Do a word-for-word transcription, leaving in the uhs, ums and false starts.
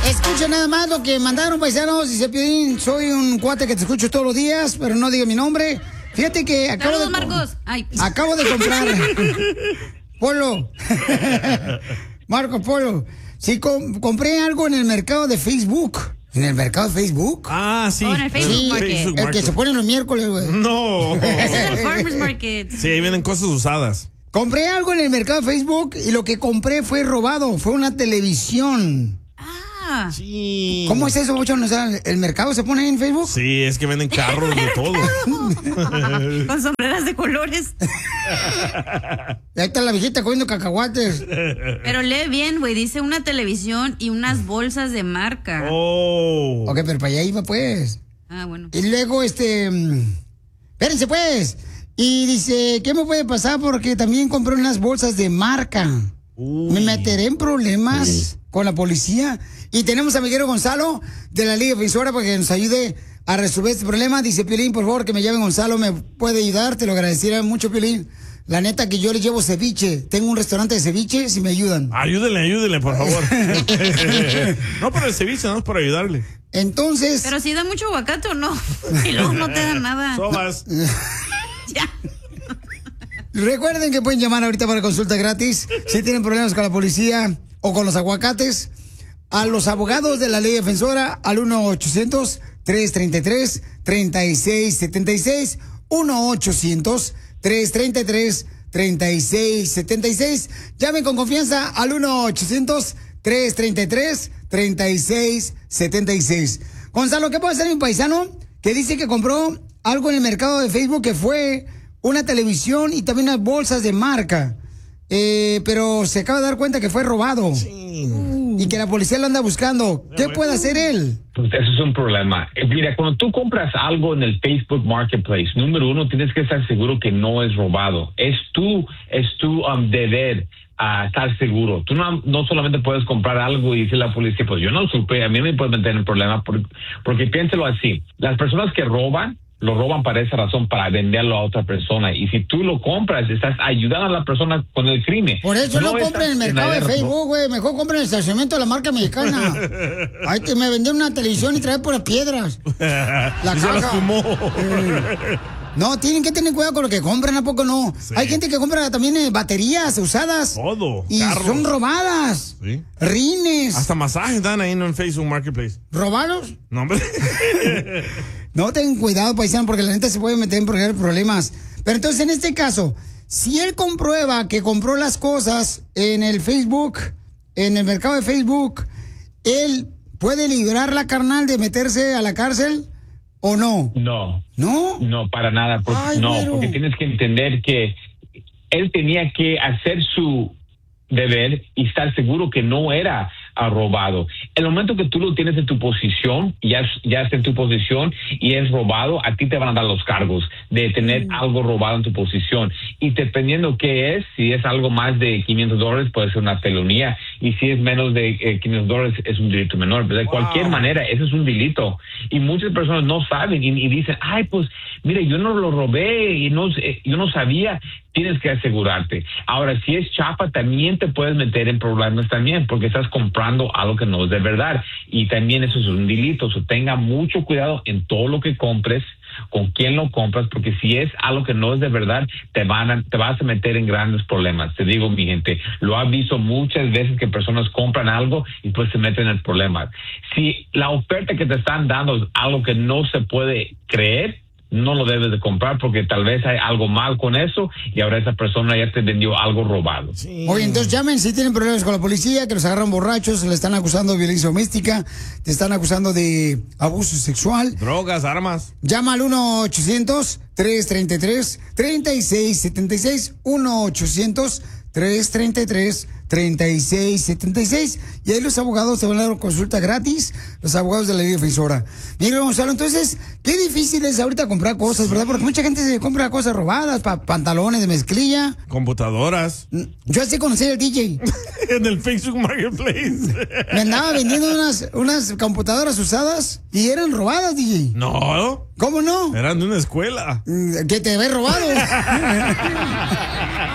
Escucha nada más lo que mandaron, paisanos. Dice Piolín, soy un cuate que te escucho todos los días, pero no diga mi nombre. Fíjate que acabo Saludos, de... Marcos. Ay. Acabo de comprar... Polo. Marco Polo. Sí, com compré algo en el mercado de Facebook. ¿En el mercado de Facebook? Ah, sí. Oh, en el Facebook Sí, Market. Facebook el Market. que se pone los miércoles, güey. No. Es el Farmers Market. Sí, ahí vienen cosas usadas. Compré algo en el mercado de Facebook y lo que compré fue robado. Fue una televisión. Ah. Sí. ¿Cómo es eso, Bochón? O sea, ¿el mercado se pone en Facebook? Sí, es que venden carros de todo. Con sombreras de colores. Y ahí está la viejita comiendo cacahuates. Pero lee bien, güey. Dice una televisión y unas bolsas de marca. Oh. Ok, pero para allá iba, pues. Ah, bueno. Y luego, este... mm, espérense, pues. Y dice, ¿qué me puede pasar? Porque también compré unas bolsas de marca. Uy. ¿Me meteré en problemas con la policía? Y tenemos a Miguel Gonzalo de la Liga Defensora para que nos ayude a resolver este problema. Dice Piolín, por favor, que me llame Gonzalo, me puede ayudar, te lo agradecería mucho, Piolín. La neta que yo le llevo ceviche. Tengo un restaurante de ceviche, si me ayudan. Ayúdenle, ayúdenle, por favor. No por el ceviche, no es por ayudarle. Entonces... Pero si da mucho aguacate o no. Y luego no te da nada. Sobas. Ya. Recuerden que pueden llamar ahorita para consulta gratis si tienen problemas con la policía o con los aguacates. A los abogados de la Ley Defensora al uno ochocientos, tres treinta y tres, treinta y seis setenta y seis. uno ochocientos, tres treinta y tres, treinta y seis setenta y seis. Llamen con confianza al uno ochocientos, tres treinta y tres, treinta y seis setenta y seis. Gonzalo, ¿qué puede hacer mi paisano que dice que compró algo en el mercado de Facebook que fue una televisión y también unas bolsas de marca? Eh, pero se acaba de dar cuenta que fue robado. Sí. Y que la policía lo anda buscando. ¿Qué puede hacer él? Pues eso es un problema. Eh, Mira, cuando tú compras algo en el Facebook Marketplace, número uno, tienes que estar seguro que no es robado. Es tu, es tu um, deber a estar seguro. Tú no, no solamente puedes comprar algo y decirle a la policía, pues yo no supe, a mí me puede meter en problema, porque, porque piénselo así. Las personas que roban, lo roban para esa razón, para venderlo a otra persona. Y si tú lo compras, estás ayudando a la persona con el crimen. Por eso no, no compren en el mercado de Facebook, güey. Mejor compren en el estacionamiento de la marca mexicana. Ay, que me vendió una televisión y trae puras piedras. La caja. Eh, no, tienen que tener cuidado con lo que compran, ¿a poco no? Sí. Hay gente que compra también eh, baterías usadas. Todo. Y carros. Son robadas. Sí. Rines. Hasta masajes dan ahí en el Facebook Marketplace. ¿Robados? No, hombre. No, ten cuidado, paisano, porque la neta se puede meter en problemas. Pero entonces, en este caso, si él comprueba que compró las cosas en el Facebook, en el mercado de Facebook, ¿él puede librar la carnal de meterse a la cárcel o no? No. ¿No? No, para nada. Porque, Ay, no, güero. porque tienes que entender que él tenía que hacer su deber y estar seguro que no era uh, robado. El momento que tú lo tienes en tu posición, ya, ya está en tu posición y es robado, a ti te van a dar los cargos de tener mm. algo robado en tu posición. Y dependiendo qué es, si es algo más de quinientos dólares, puede ser una felonía. Y si es menos de eh, quinientos dólares, es un delito menor. Pero de wow. cualquier manera, eso es un delito. Y muchas personas no saben y, y dicen, ay, pues, mire, yo no lo robé y no, eh, yo no sabía. Tienes que asegurarte. Ahora, si es chapa, también te puedes meter en problemas también, porque estás comprando algo que no es de verdad. Y también eso es un delito. O sea, tenga mucho cuidado en todo lo que compres, con quién lo compras, porque si es algo que no es de verdad, te van a, te vas a meter en grandes problemas. Te digo, mi gente, lo he visto muchas veces que personas compran algo y pues se meten en problemas. Si la oferta que te están dando es algo que no se puede creer, no lo debes de comprar porque tal vez hay algo mal con eso y ahora esa persona ya te vendió algo robado. Sí. Oye, entonces llamen si tienen problemas con la policía, que los agarran borrachos, le están acusando de violencia doméstica, te están acusando de abuso sexual. Drogas, armas. Llama al uno ochocientos, tres treinta y tres, treinta y seis setenta y seis, uno ochocientos, tres treinta y tres, treinta y seis setenta y seis, y ahí los abogados te van a dar consulta gratis, los abogados de la Liga Defensora. Mira, Gonzalo, entonces, qué difícil es ahorita comprar cosas, ¿verdad? Porque mucha gente se compra cosas robadas, pa pantalones de mezclilla. Computadoras. Yo así conocí al D J. En el Facebook Marketplace. Me andaba vendiendo unas, unas computadoras usadas y eran robadas, D J. No. ¿Cómo no? Eran de una escuela. Que te había robado.